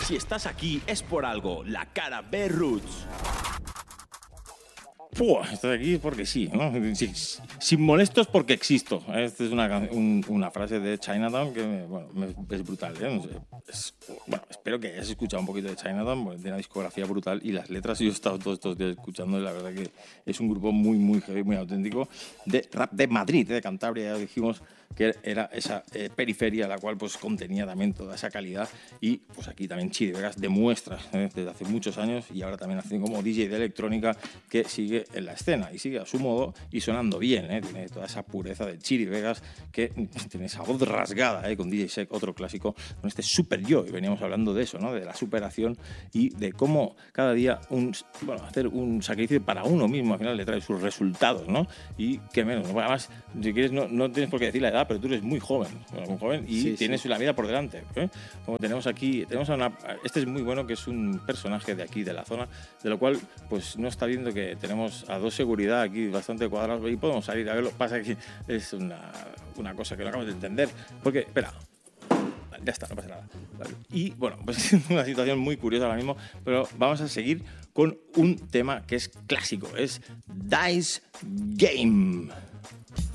Si estás aquí es por algo. La cara B Roots. Estoy aquí porque sí, ¿no? Sin molestos porque existo. Esta es una frase de Chinatown que es brutal, ¿eh? No sé, espero que hayas escuchado un poquito de Chinatown, porque tiene una discografía brutal y las letras yo he estado todos estos días escuchando y la verdad que es un grupo muy, muy heavy, muy auténtico de rap de Madrid, de Cantabria, ya dijimos que era esa periferia la cual pues contenía también toda esa calidad y pues aquí también Chiri Vegas demuestra desde hace muchos años y ahora también hace como DJ de electrónica que sigue en la escena y sigue a su modo y sonando bien, tiene toda esa pureza de Chiri Vegas que tiene esa voz rasgada con DJ Sec, otro clásico con este Super Yo, y veníamos hablando de eso, ¿no? De la superación y de cómo cada día hacer un sacrificio para uno mismo al final le trae sus resultados, ¿no? Y qué menos, ¿no? Además, si quieres no tienes por qué decir la edad, pero tú eres muy joven y tienes la vida por delante, Como tenemos aquí, este es muy bueno, que es un personaje de aquí, de la zona, de lo cual pues no está viendo que tenemos a dos seguridad aquí bastante cuadrados y podemos salir a verlo. Pasa que es una cosa que no acabamos de entender, porque, espera, ya está, no pasa nada. Y bueno, pues es una situación muy curiosa ahora mismo, pero vamos a seguir con un tema que es clásico, es Dice Game.